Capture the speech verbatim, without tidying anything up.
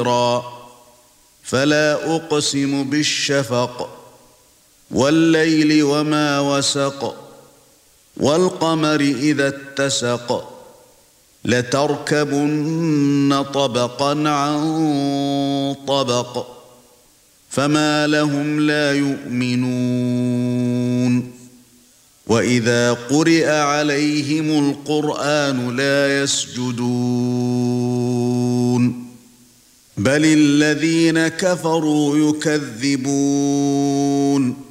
فلا أقسم بالشفق والليل وما وسق والقمر إذا اتسق لتركبن طبقا عن طبق فما لهم لا يؤمنون وإذا قرئ عليهم القرآن لا يسجدون بل الذين كفروا يكذبون